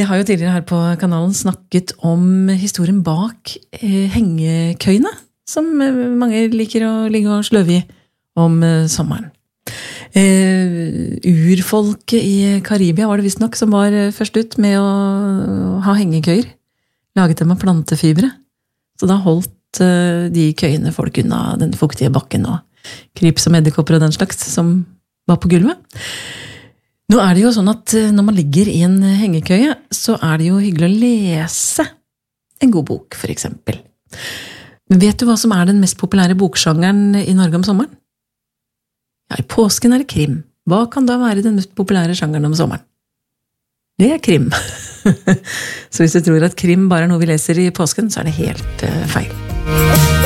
Jeg har jo tidligere her på kanalen snakket om historien bak hengekøyene, som mange liker å ligge og sløve i om sommeren. Urfolket i Karibia var det visst nok som var først ut med å ha hengekøyer, laget dem av plantefibre. Så da holdt de køyene folk unna den fuktige bakken og kryps og edderkopper og den slags som var på gulvet. Nå er det jo sånn at når man ligger i en hengekøye, så er det jo hyggelig å lese en god bok, for eksempel. Men vet du hva som er den mest populære boksjangeren i Norge om sommeren? Ja, i påsken er det krim. Hva kan da være den mest populære sjangeren om sommeren? Det er krim. Så hvis du tror at krim bare er noe vi leser i påsken, så er det helt feil.